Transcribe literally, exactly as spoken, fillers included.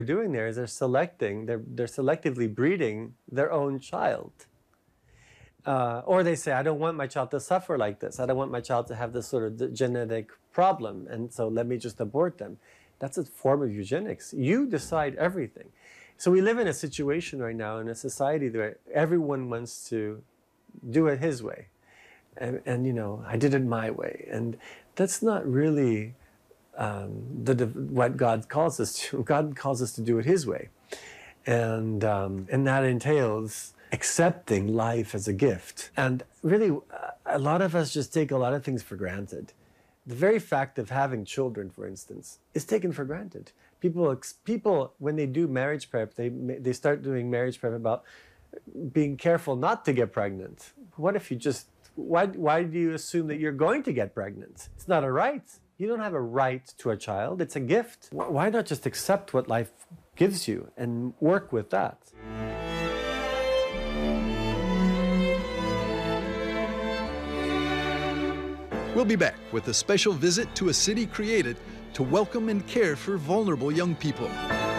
doing there is they're selecting, they're, they're selectively breeding their own child. Uh, or they say, I don't want my child to suffer like this. I don't want my child to have this sort of genetic problem, and so let me just abort them. That's a form of eugenics. You decide everything. So we live in a situation right now in a society where everyone wants to do it his way. And, and you know, I did it my way. And that's not really um, the, what God calls us to. God calls us to do it his way. And, um, and that entails accepting life as a gift. And really, a lot of us just take a lot of things for granted. The very fact of having children, for instance, is taken for granted. People, people when they do marriage prep, they, they start doing marriage prep about being careful not to get pregnant. What if you just, why, why do you assume that you're going to get pregnant? It's not a right. You don't have a right to a child. It's a gift. Why not just accept what life gives you and work with that? We'll be back with a special visit to a city created to welcome and care for vulnerable young people.